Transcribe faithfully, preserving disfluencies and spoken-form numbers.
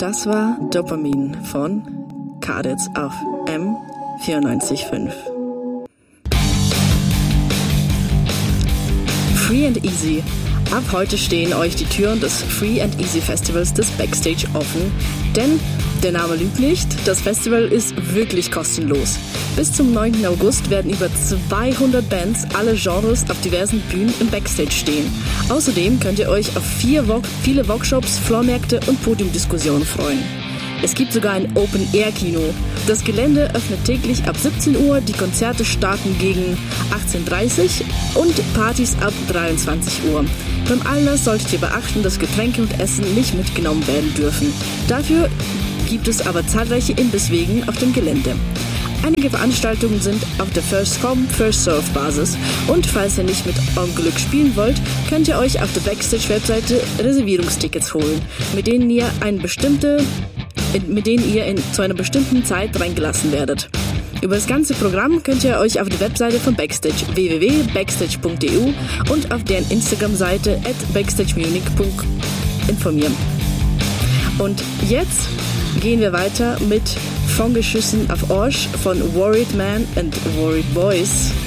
Das war Dopamin von Kaditz auf M vierundneunzig Komma fünf. Free and Easy. Ab heute stehen euch die Türen des Free and Easy Festivals des Backstage offen, denn der Name lügt nicht, das Festival ist wirklich kostenlos. Bis zum neunten August werden über zweihundert Bands aller Genres auf diversen Bühnen im Backstage stehen. Außerdem könnt ihr euch auf vier Wo- viele Workshops, Floormärkte und Podiumdiskussionen freuen. Es gibt sogar ein Open-Air-Kino. Das Gelände öffnet täglich ab siebzehn Uhr, die Konzerte starten gegen achtzehn Uhr dreißig und Partys ab dreiundzwanzig Uhr. Beim Anlass solltet ihr beachten, dass Getränke und Essen nicht mitgenommen werden dürfen. Dafür gibt es aber zahlreiche Imbisswegen auf dem Gelände. Einige Veranstaltungen sind auf der First-Come, First-Serve-Basis und falls ihr nicht mit eurem Glück spielen wollt, könnt ihr euch auf der Backstage-Webseite Reservierungstickets holen, mit denen ihr eine bestimmte mit denen ihr in, zu einer bestimmten Zeit reingelassen werdet. Über das ganze Programm könnt ihr euch auf der Webseite von Backstage w w w punkt backstage punkt d u und auf deren Instagram-Seite at backstagemunich informieren. Und jetzt gehen wir weiter mit Von Geschüssen auf Orsch von Worried Man and Worried Boys.